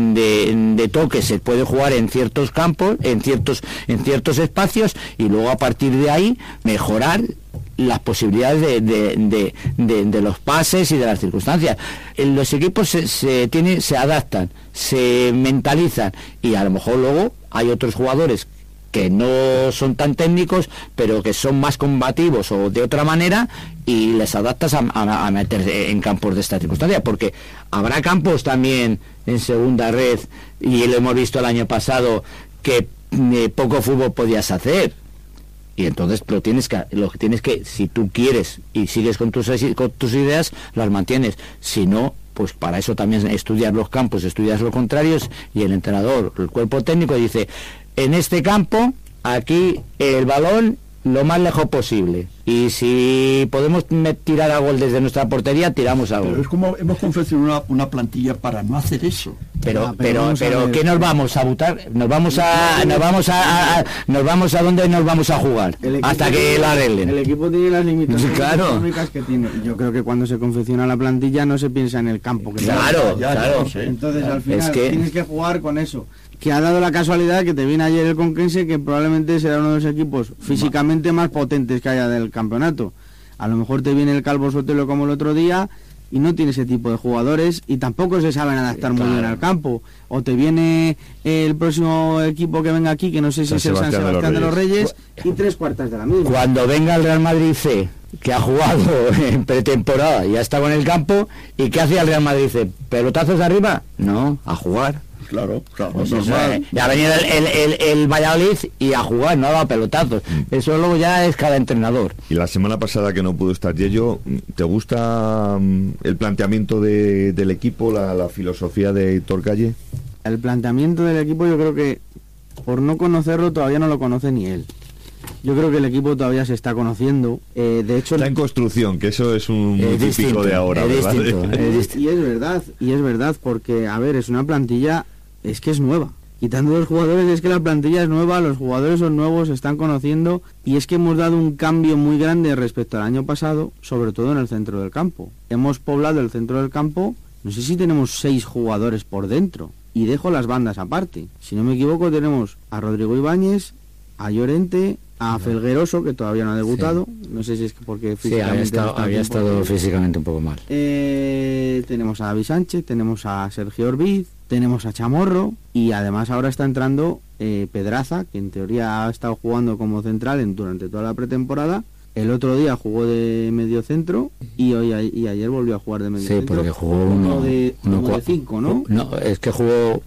de toque se puede jugar en ciertos campos, en ciertos espacios, y luego a partir de ahí mejorar las posibilidades de los pases y de las circunstancias. Los equipos se adaptan, se mentalizan, y a lo mejor luego hay otros jugadores que no son tan técnicos, pero que son más combativos o de otra manera, y les adaptas a meterse en campos de esta circunstancia, porque habrá campos también en segunda red, y lo hemos visto el año pasado, que poco fútbol podías hacer, y entonces lo que tienes que, si tú quieres y sigues con tus ideas, las mantienes. Si no, pues para eso también estudias los campos, estudias los contrarios, y el entrenador, el cuerpo técnico dice, en este campo, aquí el balón lo más lejos posible, y si podemos tirar a gol desde nuestra portería, tiramos a gol. Pero es como hemos confeccionado una plantilla para no hacer eso. Pero ¿qué nos vamos a votar? Nos vamos a dónde nos vamos a jugar hasta que la arreglen. El equipo tiene las limitaciones económicas que tiene. Yo creo que cuando se confecciona la plantilla no se piensa en el campo. Claro. Entonces al final tienes que jugar con eso. Que ha dado la casualidad que te viene ayer el Conquense, que probablemente será uno de los equipos físicamente más potentes que haya del campeonato. A lo mejor te viene el Calvo Sotelo como el otro día y no tiene ese tipo de jugadores, y tampoco se saben adaptar muy bien al campo. O te viene el próximo equipo que venga aquí, que no sé si es el San Sebastián de los Reyes, y 3/4 de la misma. Cuando venga el Real Madrid C, que ha jugado en pretemporada y ha estado en el campo, ¿y qué hacía el Real Madrid C? ¿Pelotazos arriba? No, a jugar. Claro, pues ya ha venido el Valladolid y a jugar, no ha dado pelotazos. Eso luego ya es cada entrenador. Y la semana pasada que no pudo estar Yello, ¿te gusta el planteamiento del equipo, la filosofía de Héctor Calle? El planteamiento del equipo, yo creo que por no conocerlo todavía no lo conoce ni él. Yo creo que el equipo todavía se está conociendo. De hecho, está en construcción, que eso es un muy típico de ahora, ¿verdad? Y es verdad, porque, a ver, es una plantilla, es que es nueva. Quitando los jugadores, es que la plantilla es nueva, los jugadores son nuevos, se están conociendo, y es que hemos dado un cambio muy grande respecto al año pasado, sobre todo en el centro del campo. Hemos poblado el centro del campo, no sé si tenemos 6 jugadores por dentro, y dejo las bandas aparte. Si no me equivoco, tenemos a Rodrigo Ibáñez, a Llorente, a Felgueroso, que todavía no ha debutado, no sé si es porque físicamente había estado físicamente un poco mal. Tenemos a David Sánchez, tenemos a Sergio Orbiz, tenemos a Chamorro, y además ahora está entrando Pedraza, que en teoría ha estado jugando como central durante toda la pretemporada. El otro día jugó de medio centro y ayer volvió a jugar de medio centro. Sí, porque jugó uno de 5, ¿no? No, es que jugó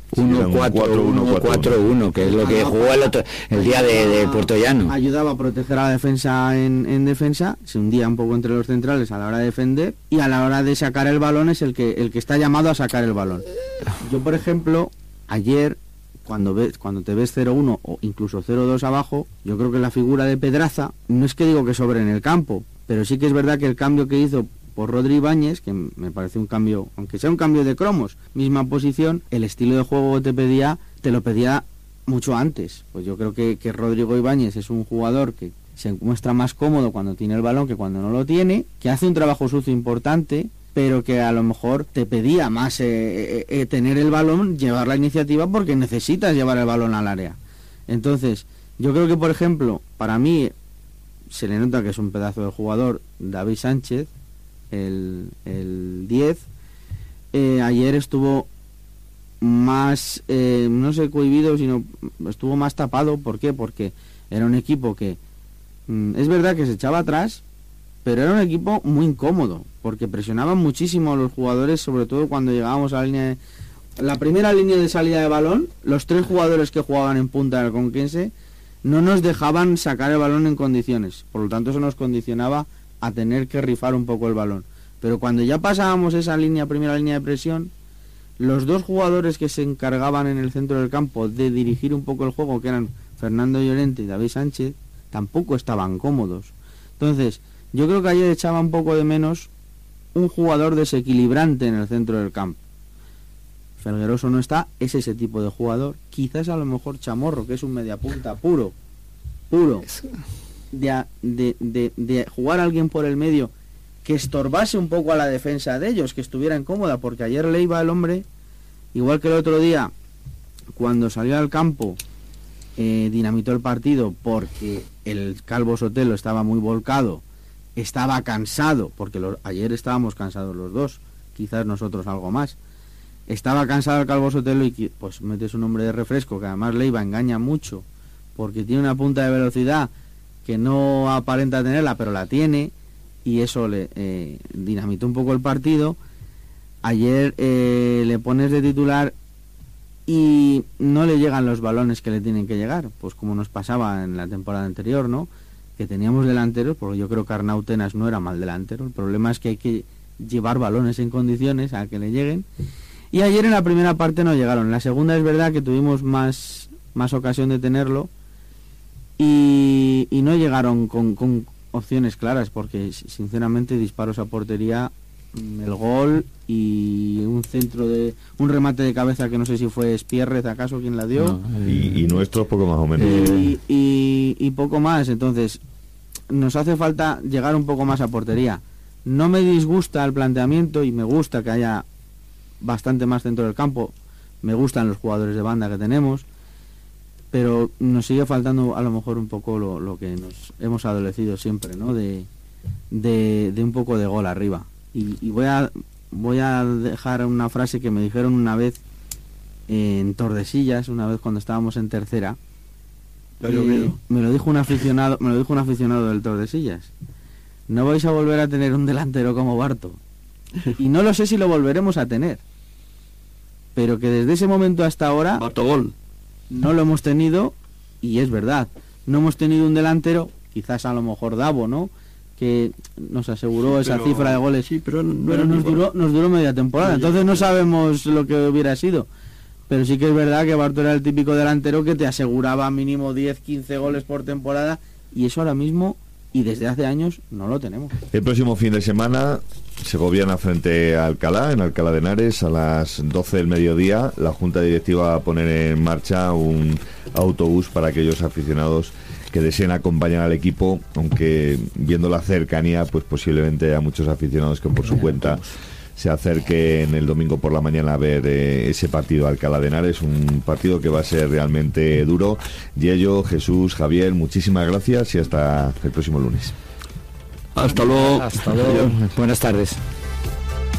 1-4-1, que es lo que jugó el día de Puerto Llano. Ayudaba a proteger a la defensa en defensa, se hundía un poco entre los centrales a la hora de defender, y a la hora de sacar el balón es el que está llamado a sacar el balón. Yo, por ejemplo, ayer, cuando te ves 0-1 o incluso 0-2 abajo, yo creo que la figura de Pedraza, no es que digo que sobre en el campo, pero sí que es verdad que el cambio que hizo por Rodri Ibáñez, que me parece un cambio, aunque sea un cambio de cromos, misma posición, el estilo de juego que te lo pedía mucho antes. Pues yo creo que Rodrigo Ibáñez es un jugador que se muestra más cómodo cuando tiene el balón que cuando no lo tiene, que hace un trabajo sucio importante, pero que a lo mejor te pedía más tener el balón, llevar la iniciativa, porque necesitas llevar el balón al área. Entonces, yo creo que, por ejemplo, para mí se le nota que es un pedazo de jugador David Sánchez, el 10. Ayer estuvo más, no sé, cohibido, sino estuvo más tapado. ¿Por qué? Porque era un equipo que, es verdad que se echaba atrás, pero era un equipo muy incómodo, porque presionaban muchísimo a los jugadores, sobre todo cuando llegábamos a la primera línea de salida de balón. Los 3 jugadores que jugaban en punta del Conquense no nos dejaban sacar el balón en condiciones, por lo tanto eso nos condicionaba a tener que rifar un poco el balón. Pero cuando ya pasábamos esa primera línea de presión, los 2 jugadores que se encargaban en el centro del campo de dirigir un poco el juego, que eran Fernando Llorente y David Sánchez, tampoco estaban cómodos. Entonces, yo creo que ayer echaba un poco de menos un jugador desequilibrante en el centro del campo. Felgueroso no está, es ese tipo de jugador. Quizás a lo mejor Chamorro, que es un mediapunta puro, de jugar a alguien por el medio que estorbase un poco a la defensa de ellos, que estuviera incómoda, porque ayer Leiva, el hombre, igual que el otro día, cuando salió al campo, dinamitó el partido porque el Calvo Sotelo estaba muy volcado, estaba cansado, porque ayer estábamos cansados los dos, quizás nosotros algo más. Estaba cansado el Calvo Sotelo y pues metes un hombre de refresco, que además Leiva engaña mucho, porque tiene una punta de velocidad que no aparenta tenerla, pero la tiene, y eso le dinamitó un poco el partido. Ayer le pones de titular y no le llegan los balones que le tienen que llegar, pues como nos pasaba en la temporada anterior, ¿no? Que teníamos delanteros, porque yo creo que Arnau Tenas no era mal delantero, el problema es que hay que llevar balones en condiciones a que le lleguen, y ayer en la primera parte no llegaron. En la segunda es verdad que tuvimos más ocasión de tenerlo y no llegaron con opciones claras, porque sinceramente disparos a portería, el gol y un remate de cabeza que no sé si fue Espierrez acaso quien la dio, y nuestros poco más o menos, y poco más. Entonces nos hace falta llegar un poco más a portería. No me disgusta el planteamiento y me gusta que haya bastante más centro del campo, me gustan los jugadores de banda que tenemos, pero nos sigue faltando a lo mejor un poco lo que nos hemos adolecido siempre, ¿no? De un poco de gol arriba. Y voy a dejar una frase que me dijeron una vez en Tordesillas, una vez cuando estábamos en tercera. Me lo dijo un aficionado del Tordesillas: no vais a volver a tener un delantero como Barto. Y no lo sé si lo volveremos a tener, pero que desde ese momento hasta ahora Bartogol no lo hemos tenido. Y es verdad, no hemos tenido un delantero, quizás a lo mejor Davo, ¿no?, que nos aseguró esa cifra de goles, pero nos duró media temporada, entonces no sabemos lo que hubiera sido. Pero sí que es verdad que Barto era el típico delantero que te aseguraba mínimo 10-15 goles por temporada, y eso ahora mismo y desde hace años no lo tenemos. El próximo fin de semana, Segoviana frente a Alcalá, en Alcalá de Henares, a las 12 del mediodía. La Junta Directiva va a poner en marcha un autobús para aquellos aficionados que deseen acompañar al equipo, aunque viendo la cercanía, pues posiblemente haya muchos aficionados que por su cuenta se acerquen el domingo por la mañana a ver ese partido Alcalá de Henares, un partido que va a ser realmente duro. Yello, Jesús, Javier, muchísimas gracias y hasta el próximo lunes. Hasta luego. Hasta luego. Buenas tardes.